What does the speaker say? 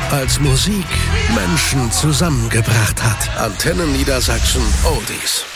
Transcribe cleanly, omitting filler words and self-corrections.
Als Musik Menschen zusammengebracht hat. Antenne Niedersachsen Oldies.